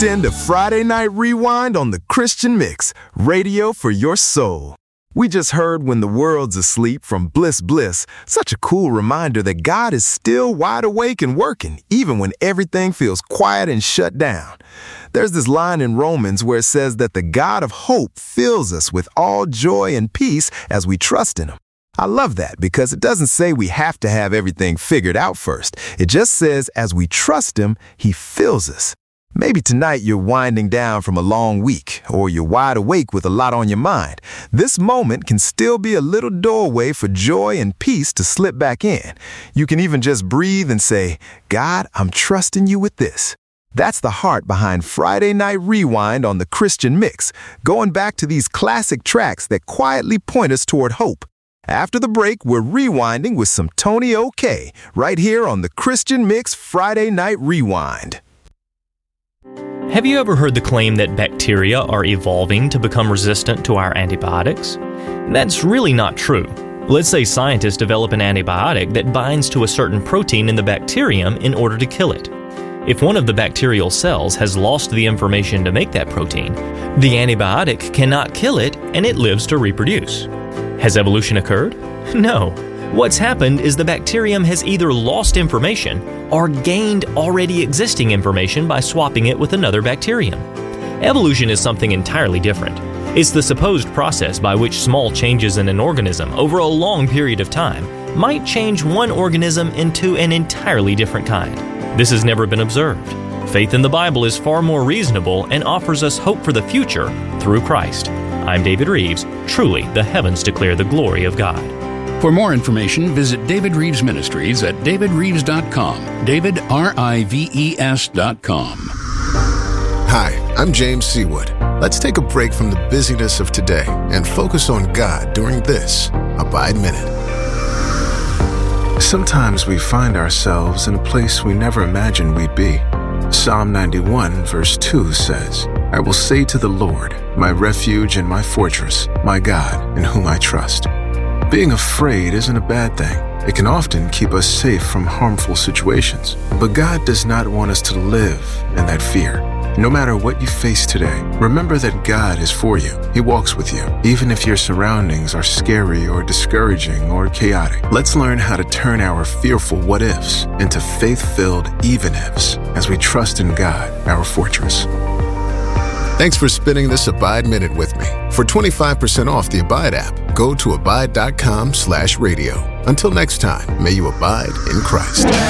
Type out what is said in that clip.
locked into Friday Night Rewind on the Christian Mix, radio for your soul. We just heard When the World's Asleep from Bliss Bliss, such a cool reminder that God is still wide awake and working, even when everything feels quiet and shut down. There's this line in Romans where it says that the God of hope fills us with all joy and peace as we trust in Him. I love that because it doesn't say we have to have everything figured out first. It just says as we trust Him, He fills us. Maybe tonight you're winding down from a long week, or you're wide awake with a lot on your mind. This moment can still be a little doorway for joy and peace to slip back in. You can even just breathe and say, God, I'm trusting you with this. That's the heart behind Friday Night Rewind on the Christian Mix, going back to these classic tracks that quietly point us toward hope. After the break, we're rewinding with some Tony O.K. right here on the Christian Mix Friday Night Rewind. Have you ever heard the claim that bacteria are evolving to become resistant to our antibiotics? That's really not true. Let's say scientists develop an antibiotic that binds to a certain protein in the bacterium in order to kill it. If one of the bacterial cells has lost the information to make that protein, the antibiotic cannot kill it and it lives to reproduce. Has evolution occurred? No. What's happened is the bacterium has either lost information or gained already existing information by swapping it with another bacterium. Evolution is something entirely different. It's the supposed process by which small changes in an organism over a long period of time might change one organism into an entirely different kind. This has never been observed. Faith in the Bible is far more reasonable and offers us hope for the future through Christ. I'm David Reeves. Truly, the heavens declare the glory of God. For more information, visit David Reeves Ministries at davidreeves.com. DavidRives.com. Hi, I'm James Seawood. Let's take a break from the busyness of today and focus on God during this Abide Minute. Sometimes we find ourselves in a place we never imagined we'd be. Psalm 91 verse 2 says, I will say to the Lord, my refuge and my fortress, my God, in whom I trust. Being afraid isn't a bad thing. It can often keep us safe from harmful situations. But God does not want us to live in that fear. No matter what you face today, remember that God is for you. He walks with you, even if your surroundings are scary or discouraging or chaotic. Let's learn how to turn our fearful what-ifs into faith-filled even-ifs as we trust in God, our fortress. Thanks for spending this Abide Minute with me. For 25% off the Abide app, go to abide.com/radio. Until next time, may you abide in Christ.